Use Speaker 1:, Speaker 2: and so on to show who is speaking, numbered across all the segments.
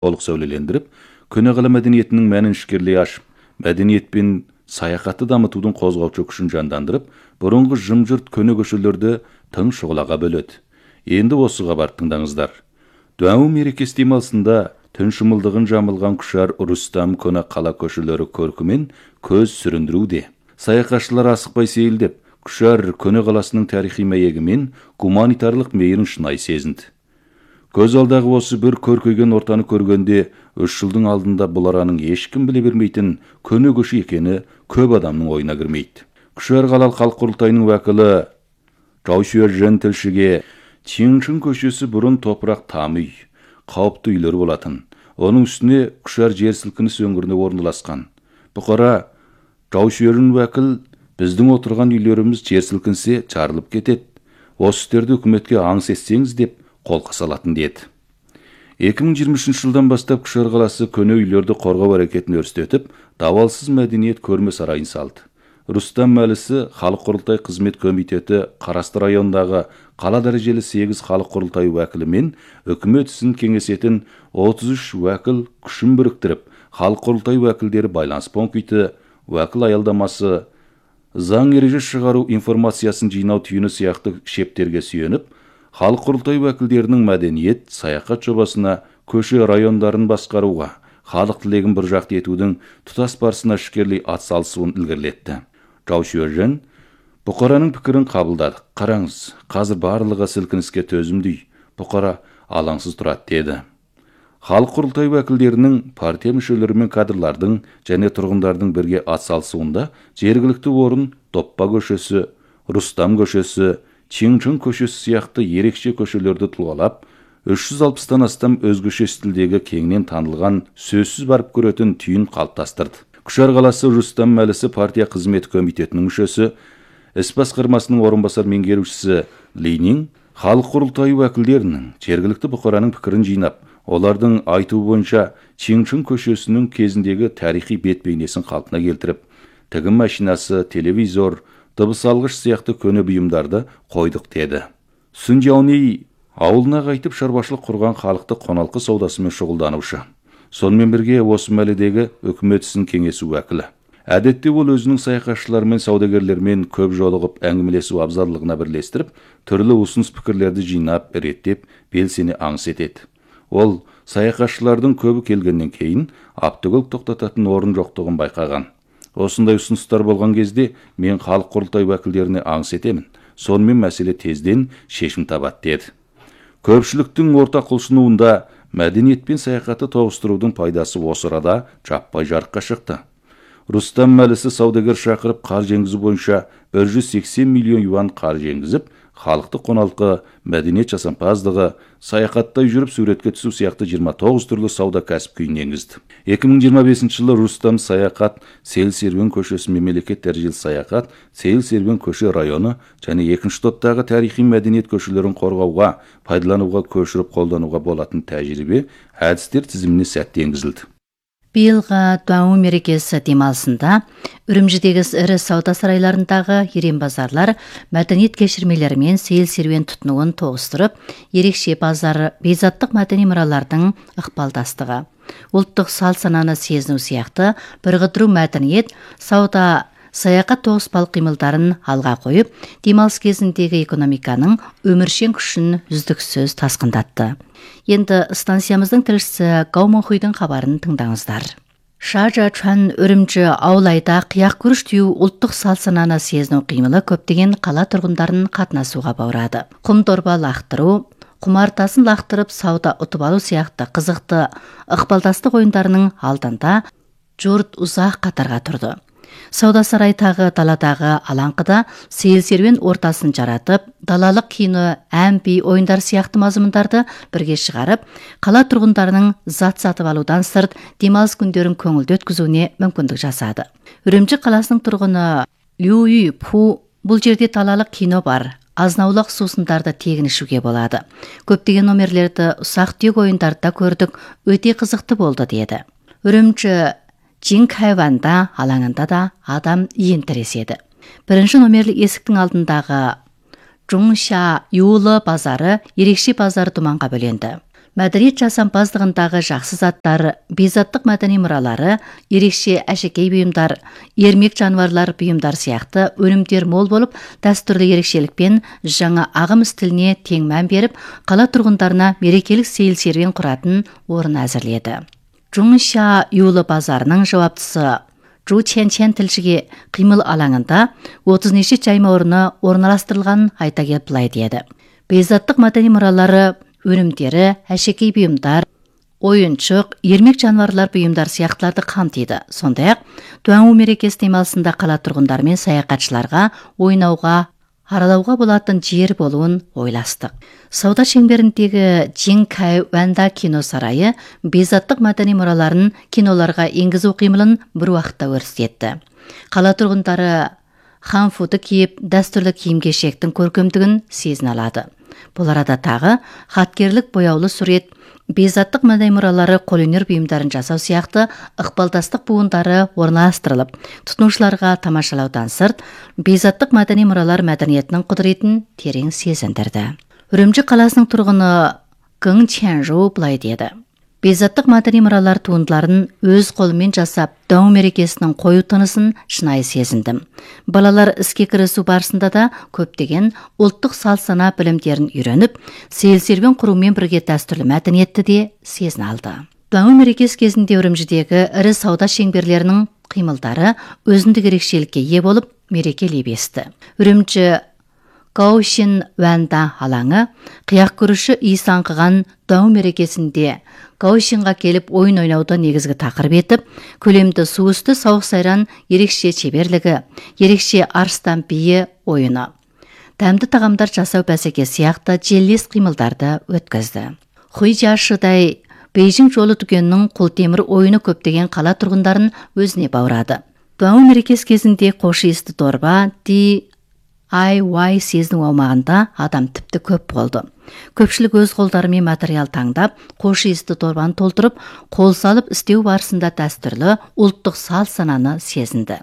Speaker 1: толық сөйлелендіріп, көне қала мәдениетінің мәнін ішкерлей ашып, мәдениет пен саяхатты дамытудың қозғаушы күшін жандандырып, бұрынғы жым-жырт көне көшелерді тың шұғылаға бөледі. Енді осыға барып тыңдаңыздар. Дуаму мерекесі демалысында түн шымылдығын жамылған Күшар Рустам көне қала көшелері көркімен көз сүріндіруде. Саяхатшылар асықпай сейілдеп, Күшар көне қаласының тарихи мәйегімен гуманитарлық мейірін шынай сезінді. Көз алдағы осы бір көркейген ортаны көргенде, 3 жылдың алдында бұл араның ешкім біле бермейтін көне көше екені көп адамның ойына кірмейді. Күшар қалалық халық құрылтайының уәкілі Жау Шуержен тілшіге Чиңшин көшесі бұрын топырақ там үй, қауіпті үйлер болатын. Оның үстіне Күшар жер сілкінісі өңіріне орналасқан. Бұқара Жау Шуержен уәкіл, біздің отырған үйлеріміз жер сілкінсе жарылып кетеді. Осы істерді үкіметке аңыс етсеңіз деп қолқа салатын деді. 2023 жылдан бастап Күшар қаласы көне үйлерді қорғау әрекетін өрістетіп, давалсыз мәдениет көрме сарайын салды. Рустам Мәлісі халық құрылтай қызмет комитеті Қарасты райондағы қала дәрежелі 8 халық құрылтай уәкілі мен үкімет ісін кеңесетін 33 уәкіл күшін біріктіріп, халық құрылтай уәкілдері байланыс пункті, уәкіл аялдамасы, заң ереже шығару информациясын жинау түйіні сияқты шептерге сүйеніп, халық құрылтай уәкілдерінің мәдениет, саяхат жобасына, көше райондарын басқаруға, халық тілегін бір жақты етудің тұтас барысына ішкерлей атсалысуын ілгерілетті. Жау Шуержен бұқараның пікірін қабылдадық. Қараңыз, қазір барлығы сілкініске төзімді үй, бұқара алаңсыз тұрады деді. Халық құрылтай уәкілдерінің, партия мүшелері мен кадрлардың және тұрғындардың бірге атсалысуында жергілікті орын Доппа көшесі, Рустам көшесі, Чиңшин көшесі сияқты ерекше көшелерді тұлғалап, 360-тан астам өзгеше стилдегі кеңінен танылған сөзсіз барып көретін түйін қалыптастырды. Күшар қаласы Рустам Мәлісі партия қызметі комитетінің мүшесі, іс басқармасының орынбасар меңгерушісі Линин халық құрылтайы уәкілдерінің жергілікті бұқараның пікірін жинап, олардың айтуы бойынша Чиңшин көшесінің кезіндегі тарихи бет бейнесін қалпына келтіріп, тігін машинасы, телевизор, дыбыс алғыш сияқты көне бұйымдарды қойдық деді. Сүнжауни ауылына қайтып шаруашылық құрған халықты қоналқы саудасымен шұғылданушы. Сонымен бірге осы мәледегі үкімет ісін кеңесу уәкілі. Әдетте ол өзінің саяхатшылармен, саудагерлермен көп жолығып әңгімелесу абзарлығына бірлестіріп, түрлі ұсыныс пікірлерді жинап, реттеп, белсене аңыс етеді. Ол саяхатшылардың көбі келгеннен кейін аптөгіл тоқтататын орын жоқтығын байқаған. Осындай ұсыныстар болған кезде мен халық құрылтай уәкілдеріне аңыс етемін. Сонымен мәселе тезден шешім табады деді. Көпшіліктің ортақ құлшынуында мәдениет пен саяхатты тоғыстырудың пайдасы осы арада жаппай жарыққа шықты. Рустам Мәлісі саудагер шақырып қар жеңгізу бойынша 180 миллион юан қар жеңгізіп, халықты қоналқы, мәдениет жасампаздығы, саяхаттай жүріп суретке түсу сияқты 29 түрлі сауда кәсіп күйін енгізді. 2025 жылы Рустам саяхат, Сейіл-серуен көшесі мемлекет дәрежелі саяхат, Сейіл-серуен көше районы және екінші топтағы тарихи мәдениет көшелерін қорғауға, пайдалануға, көшіріп қолдануға болатын тәжірибе, әдістер тізіміне сәтті енгізілді.
Speaker 2: Биылғы Дуаму мерекесі демалысында Үрімжідегі ірі сауда сарайларындағы ерен базарлар мәдениет кешірмелерімен сейіл-серуен тұтынуын тоғыстырып, ерекше базар бейзаттық мәдени мұралардың ықпалдастығы, ұлттық салт-сананы сезіну сияқты біріктіру мәдениет, сауда, саяхат тоғыспалық қимылдарын алға қойып, демалыс кезіндегі экономиканың өміршең күшін үздіксіз тасқындатты. Енді станциямыздың тілшісі Гау Мохуйдың хабарын тыңдаңыздар. Шажа Чуан Үрімжі аулайда қияқ күріш теу ұлттық салт-сананы сезіну қимылы көптеген қала тұрғындарын қатынасуға баурады. Құм дорба лақтыру, құмартасын лақтырып сауда ұтып алу сияқты қызықты ықпалдастық ойындарының алдында жұрт ұзақ қатарға тұрды. Сауда сарай тағы даладағы алаңқыда сейіл-серуен ортасын жаратып, далалық кино, әмпи, ойындар сияқты мазмұндарды бірге шығарып, қала тұрғындарының зат сатып алудан сырт демалыс күндерін көңілді өткізуіне мүмкіндік жасады. Үрімжі қаласының тұрғыны Лю Пу, бұл жерде далалық кино бар, азынаулақ сусындарды тегін ішуге болады. Көптеген номерлерді ұсақ-түйек ойындарда көрдік, өте қызықты болды деді. Үрімжі Джинкайванда алаңында да адам иен тіреседі. Бірінші номерлі есіктің алдындағы Жуңша Юлы базары ерекше базар думанға бөленді. мәдениет жасампаздығындағы жақсы заттар, бейзаттық мәдени мұралары, ерекше әшекей бұйымдар, ермек жануарлар бұйымдар сияқты өнімдер мол болып, дәстүрлі ерекшелікпен жаңа ағым стиліне тең мән беріп, қала тұрғындарына мерекелік сейіл серуен құратын орын әзірледі. Жуңша Юлы базарының жауаптысы Жу Чен тілшіге қимыл алаңында 30 неше жайма орны орналастырылған айта келіп былай деді. Бейзаттық мәдени мұралары, өнімдері, әшекей бұйымдар, ойыншық, ермек жануарлар бұйымдар сияқтыларды қамтиды. Сондай-ақ, Дуаңу мерекесі демалысында қала тұрғындар мен саяхатшыларға ойнауға, аралауға болатын жер болуын ойластық. Сауда шеңберіндегі Джинкай Ванда кино сарайы бейзаттық мәдени мұраларын киноларға енгізу қимылын бір уақытта өрістетті. Қала тұрғындары ханфуды киіп, дәстүрлі киім-кешектің көркемдігін сезін алады. Бұл арада тағы хаткерлік бояулы сурет, бейзаттық мәдени мұралары, қолөнер бұйымдарын жасау сияқты ықпалдастық буындары орналастырылып, тұтынушыларға тамашалаудан сырт, бейзаттық мәдени мұралар мәдениетінің құдіретін терең сезіндірді. Үрімжі қаласының тұрғыны Гың Ченжу былай деді. Бейзаттық мәдени мұралар туындыларын өз қолымен жасап, Дуаңу мерекесінің қою тынысын шынайы сезіндім. Балалар іске кірісу барысында да көптеген ұлттық салт-сана білімдерін үйреніп, сейіл серуен құрумен бірге дәстүрлі мәдениетті де сезін алды. Дуаңу мерекесі кезінде Үрімжідегі ірі сауда шеңберлерінің қимылдары өзіндік ерекшелікке ие болып, мереке лебесті. Үрімжі Гаошин Ванда алаңы қияқ көруші иіс аңқыған Дуаңу мерекесінде Гаошинға келіп ойын ойнауды негізгі тақырып етіп, көлемді су үсті сауық сайран ерекше шеберлігі, ерекше арыстан биі ойыны, дәмді тағамдар жасау бәсеке сияқты желілес қимылдарды өткізді. Хуйжашыдай Бейжің жолы дүкенінің қолтемір ойыны көптеген қала тұрғындарын өзіне баурады. Дуаңу мерекесі кезінде қош иісті дорба DIY сезінің аумағында адам тіпті көп болды. Көпшілік өз қолдарымен материал таңдап, қош иісті дорбаны толтырып, қол салып істеу барысында дәстүрлі ұлттық салт-сананы сезінді.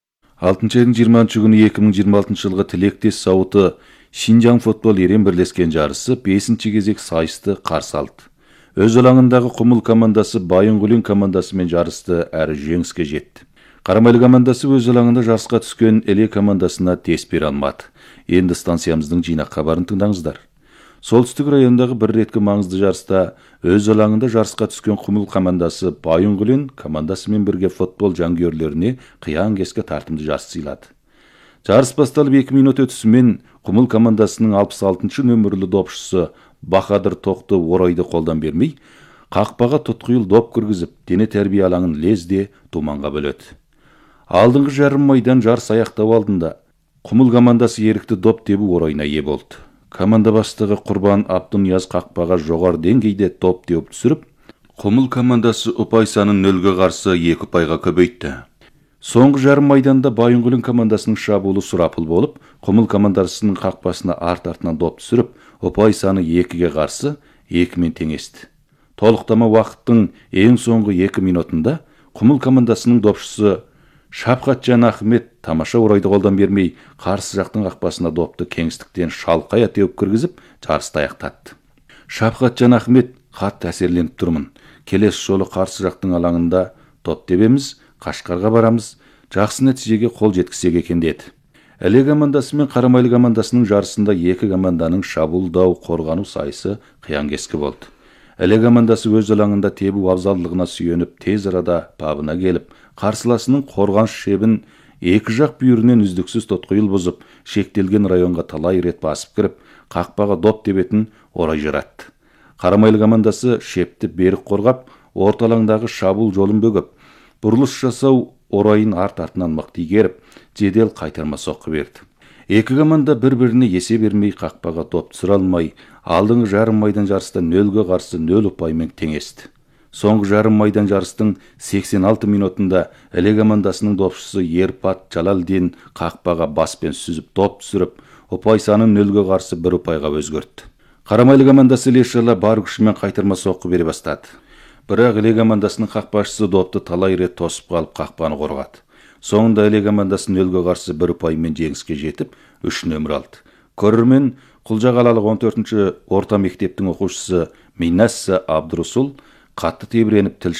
Speaker 1: 6 айдың 20 күні 2026 жылғы тілектес сауыты Шинжаң футбол ерен бірлескен жарысы 5-ші кезек сайысты қарсы алды. Өз алаңындағы Құмыл командасы Байынғұлин командасымен жарысты әрі жеңіске жетті. Қарамайлы командасы өз алаңында жарысқа түскен Эле командасына тес бере алмады. Енді станциямыздың жинақ хабарын тыңдаңыздар. Солтүстік райондағы бір реткі маңызды жарыста өз алаңында жарысқа түскен Құмыл командасы Байынғұлин командасымен бірге футбол жанкүйерлеріне қиян кескі тартымды жарыс сыйлады. Жарыс басталып 2 минут өтісімен Құмыл командасының 66-шы нөмірлі допшысы Бахадыр Тоқты орайды қолдан бермей, қақпаға тұтқиыл доп кіргізіп, дене тәрбие алаңын лезде туманға бөледі. Алдыңғы жарым майдан жарыс аяқтау алдында Құмыл командасы ерікті доп тебу орайына ие болды. Команда бастығы Құрбан Абдунияз қақпаға жоғары деңгейде топ теуіп түсіріп, Құмыл командасы ұпай санын 0-ге қарсы 2 ұпайға көбейтті. Соңғы жарым майданда Байынғұлин командасының шабуылы сұрапыл болып, Құмыл командасының қақпасына арт-артынан доп түсіріп, ұпай саны 2-ге қарсы 2-мен теңесті. Толықтама уақыттың ең соңғы 2 минутында Құмыл командасының допшысы Шапқатжан Ахмет тамаша орайды қолдан бермей, қарсы жақтың қақпасына допты кеңістіктен шалқая теуіп кіргізіп, жарысты аяқтатты. Шапқатжан Ахмет қатты әсерленіп тұрмын. Келесі жолы қарсы жақтың алаңында топ тебеміз, Қашқарға барамыз, жақсы нәтижеге қол жеткізсек екен деді. Эле командасы мен Қарамайлы командасының жарысында 2 команданың шабуылдау, қорғану сайысы қиян кескі болды. Эле командасы өз алаңында тебу абзалдығына сүйеніп, тез арада бабына келіп, қарсыласының қорғаныс шебін екі жақ бүйірінен үздіксіз тотқиыл бұзып, шектелген районға талай рет басып кіріп, қақпаға доп тебетін орай жаратты. Қарамайлы командасы шепті берік қорғап, орталаңдағы шабуыл жолын бөгіп, бұрылыс жасау орайын арт-артынан мықты игеріп, жедел қайтарма соққы берді. 2 команда бір-біріне есе бермей, қақпаға доп түсіре алмай, алдыңғы жарым майдан жарыста 0-ге қарсы 0 ұпаймен теңесті. Соңғы жарым майдан жарыстың 86 минутында Эле командасының допшысы Ерпат Жалалдин қақпаға баспен сүзіп доп түсіріп, ұпай санын 0-ге қарсы 1 ұпайға өзгертті. Қарамайлы командасы Лешала бар күшімен қайтарма соққы бере бастады. Бірақ Эле командасының қақпашысы допты талай рет тосып қалып қақпаны қорғады. Соңында Эле командасы 0-ге қарсы 1 ұпаймен жеңіске жетіп, 3 нөмір алды. Көрермен Кулжа қалалық 14-ші орта мектептің оқушысы Минасса Абдурусул қатты тебіреніп тіл